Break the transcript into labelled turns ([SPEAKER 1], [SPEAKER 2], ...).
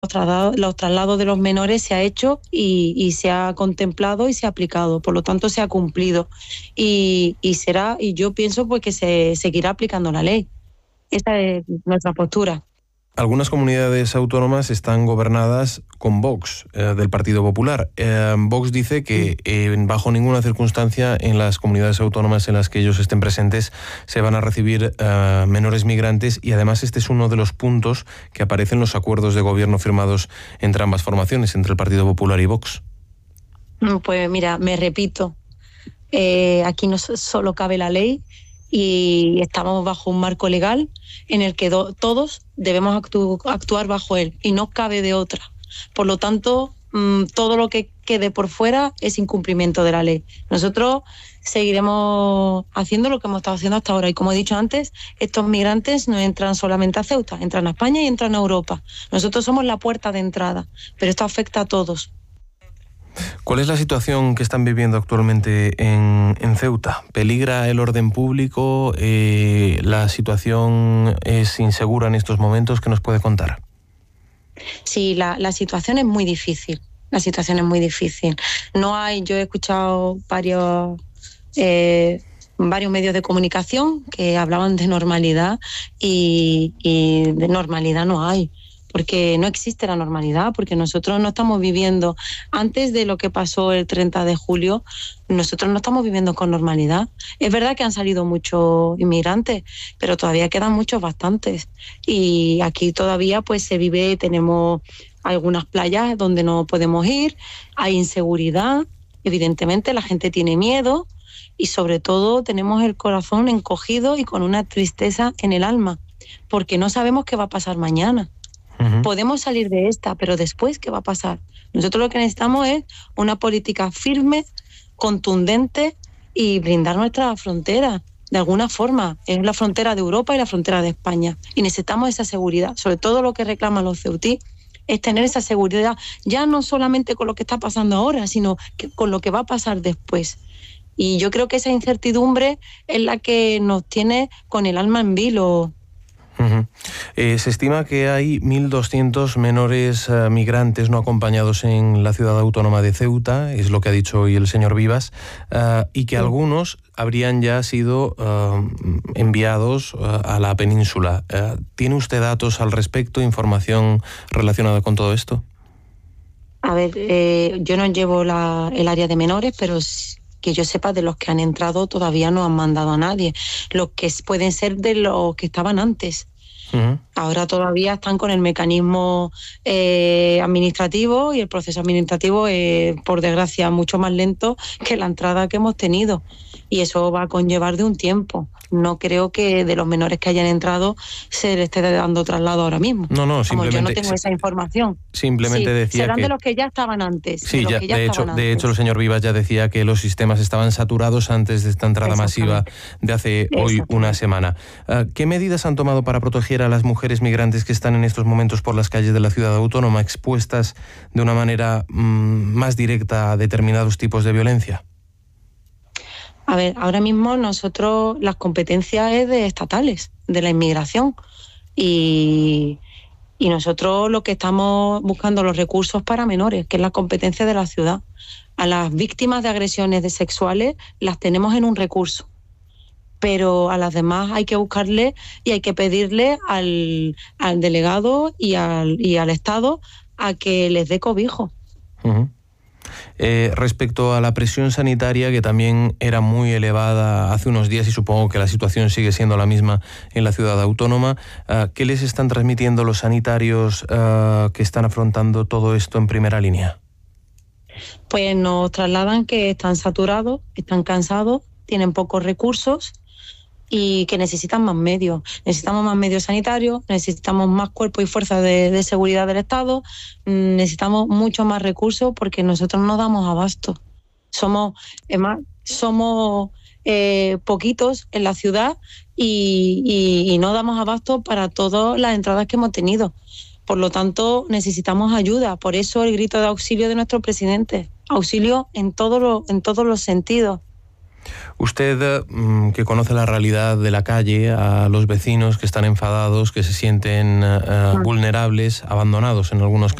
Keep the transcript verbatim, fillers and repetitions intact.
[SPEAKER 1] Los traslados, los traslados de los menores se ha hecho y, y se ha contemplado y se ha aplicado, por lo tanto se ha cumplido y, y será, y yo pienso pues que se seguirá aplicando la ley. Esta es nuestra postura.
[SPEAKER 2] Algunas comunidades autónomas están gobernadas con Vox, eh, del Partido Popular. Eh, Vox dice que eh, bajo ninguna circunstancia en las comunidades autónomas en las que ellos estén presentes se van a recibir eh, menores migrantes, y además este es uno de los puntos que aparecen en los acuerdos de gobierno firmados entre ambas formaciones, entre el Partido Popular y Vox.
[SPEAKER 1] Pues mira, me repito, eh, aquí no solo cabe la ley, y estamos bajo un marco legal en el que do, todos debemos actu, actuar bajo él y no cabe de otra. Por lo tanto, mmm, todo lo que quede por fuera es incumplimiento de la ley. Nosotros seguiremos haciendo lo que hemos estado haciendo hasta ahora y, como he dicho antes, estos migrantes no entran solamente a Ceuta, entran a España y entran a Europa. Nosotros somos la puerta de entrada, pero esto afecta a todos.
[SPEAKER 2] ¿Cuál es la situación que están viviendo actualmente en, en Ceuta? ¿Peligra el orden público? Eh, ¿La situación es insegura en estos momentos? ¿Qué nos puede contar?
[SPEAKER 1] Sí, la, la situación es muy difícil. La situación es muy difícil. No hay, yo he escuchado varios, eh, varios medios de comunicación que hablaban de normalidad y, y de normalidad no hay. Porque no existe la normalidad, porque nosotros no estamos viviendo, antes de lo que pasó el treinta de julio, nosotros no estamos viviendo con normalidad. Es verdad que han salido muchos inmigrantes, pero todavía quedan muchos, bastantes. Y aquí todavía pues se vive, tenemos algunas playas donde no podemos ir, hay inseguridad, evidentemente la gente tiene miedo y sobre todo tenemos el corazón encogido y con una tristeza en el alma, porque no sabemos qué va a pasar mañana. Uh-huh. Podemos salir de esta, pero después, ¿qué va a pasar? Nosotros lo que necesitamos es una política firme, contundente y blindar nuestra frontera. De alguna forma, es la frontera de Europa y la frontera de España. Y necesitamos esa seguridad. Sobre todo lo que reclaman los ceutí es tener esa seguridad, ya no solamente con lo que está pasando ahora, sino que con lo que va a pasar después. Y yo creo que esa incertidumbre es la que nos tiene con el alma en vilo.
[SPEAKER 2] Uh-huh. Eh, se estima que hay mil doscientos menores uh, migrantes no acompañados en la ciudad autónoma de Ceuta, es lo que ha dicho hoy el señor Vivas, uh, y que sí. Algunos habrían ya sido uh, enviados uh, a la península. Uh, ¿Tiene usted datos al respecto, información relacionada con todo esto?
[SPEAKER 1] A ver, eh, yo no llevo la, el área de menores, pero que yo sepa, de los que han entrado todavía no han mandado a nadie. Los que pueden ser de los que estaban antes. Uh-huh. Ahora todavía están con el mecanismo eh, administrativo, y el proceso administrativo es, por desgracia, mucho más lento que la entrada que hemos tenido. Y eso va a conllevar de un tiempo. No creo que de los menores que hayan entrado se les esté dando traslado ahora mismo.
[SPEAKER 2] No, no, simplemente...
[SPEAKER 1] Vamos, yo no tengo esa información.
[SPEAKER 2] Simplemente sí, decía
[SPEAKER 1] serán
[SPEAKER 2] que...
[SPEAKER 1] de los que ya estaban antes.
[SPEAKER 2] Sí,
[SPEAKER 1] de,
[SPEAKER 2] ya,
[SPEAKER 1] que ya
[SPEAKER 2] de, hecho,
[SPEAKER 1] estaban
[SPEAKER 2] de
[SPEAKER 1] antes.
[SPEAKER 2] hecho el señor Vivas ya decía que los sistemas estaban saturados antes de esta entrada masiva de hace hoy una semana. Uh, ¿Qué medidas han tomado para proteger a las mujeres migrantes que están en estos momentos por las calles de la ciudad autónoma, expuestas de una manera mmm, más directa a determinados tipos de violencia?
[SPEAKER 1] A ver, ahora mismo nosotros las competencias es de estatales, de la inmigración, y, y nosotros lo que estamos buscando los recursos para menores, que es la competencia de la ciudad. A las víctimas de agresiones de sexuales las tenemos en un recurso, pero a las demás hay que buscarle y hay que pedirle al, al delegado y al, y al Estado a que les dé cobijo.
[SPEAKER 2] Uh-huh. Eh, respecto a la presión sanitaria, que también era muy elevada hace unos días y supongo que la situación sigue siendo la misma en la ciudad autónoma, uh, ¿qué les están transmitiendo los sanitarios uh, que están afrontando todo esto en primera línea?
[SPEAKER 1] Pues nos trasladan que están saturados, están cansados, tienen pocos recursos y que necesitan más medios. Necesitamos más medios sanitarios, necesitamos más cuerpos y fuerzas de, de seguridad del Estado, necesitamos mucho más recursos porque nosotros no damos abasto. Somos, además, somos eh, poquitos en la ciudad y, y, y no damos abasto para todas las entradas que hemos tenido. Por lo tanto, necesitamos ayuda. Por eso el grito de auxilio de nuestro presidente. Auxilio en, todo lo, en todos los sentidos.
[SPEAKER 2] Usted, que conoce la realidad de la calle, a los vecinos que están enfadados, que se sienten uh, vulnerables, abandonados en algunos casos,